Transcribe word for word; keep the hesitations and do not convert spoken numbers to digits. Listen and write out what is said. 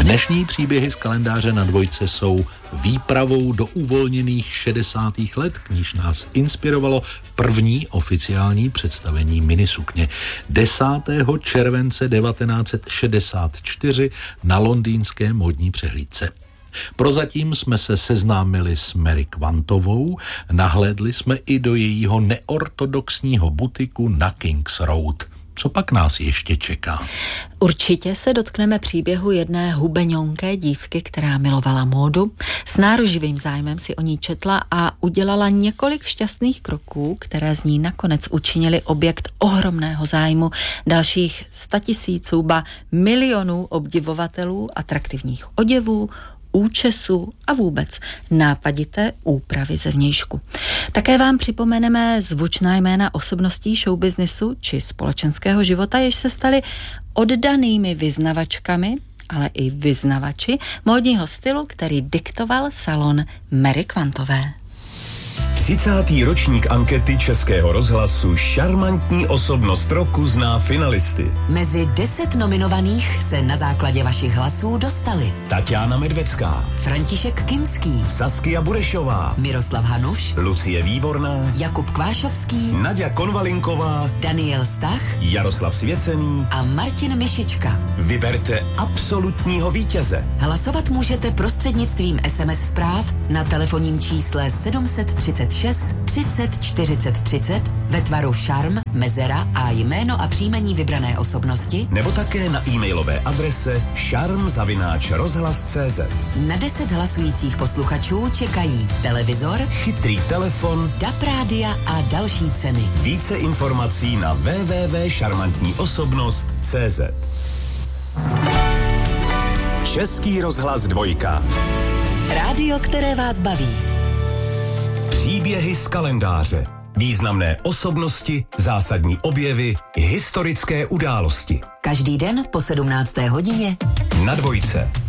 Dnešní příběhy z kalendáře Na dvojce jsou výpravou do uvolněných šedesátých let, k níž nás inspirovalo první oficiální představení minisukně desátého července devatenáct set šedesát čtyři na londýnské módní přehlídce. Prozatím jsme se seznámili s Mary Quantovou, nahlédli jsme i do jejího neortodoxního butiku na King's Road. Co pak nás ještě čeká? Určitě se dotkneme příběhu jedné hubeňonké dívky, která milovala módu, s náruživým zájmem si o ní četla a udělala několik šťastných kroků, které z ní nakonec učinili objekt ohromného zájmu dalších statisíců, ba milionů obdivovatelů atraktivních oděvů, účesů a vůbec nápadité úpravy zevnějšku. Také vám připomeneme zvučná jména osobností showbiznisu či společenského života, jež se staly oddanými vyznavačkami, ale i vyznavači módního stylu, který diktoval salon Mary Quantové. třicátý ročník ankety Českého rozhlasu Šarmantní osobnost roku zná finalisty. Mezi deset nominovaných se na základě vašich hlasů dostali Tatiana Medvecká, František Kinský, Saskia Burešová, Miroslav Hanuš, Lucie Výborná, Jakub Kvášovský, Naďa Konvalinková, Daniel Stach, Jaroslav Svěcený a Martin Mišička. Vyberte absolutního vítěze. Hlasovat můžete prostřednictvím es em es zpráv na telefonním čísle sedm set třicet šest třicet čtyřicet třicet ve tvaru šarm, mezera a jméno a příjmení vybrané osobnosti, nebo také na e-mailové adrese šarm zavináč rozhlas tečka cé zet. Na deset hlasujících posluchačů čekají televizor, chytrý telefon, D A B rádia a další ceny. Více informací na w w w tečka šarmantní osobnost tečka cé zet. Český rozhlas dvojka. Rádio, které vás baví. Příběhy z kalendáře. Významné osobnosti, zásadní objevy, historické události. Každý den po sedmnácté hodině Na dvojce.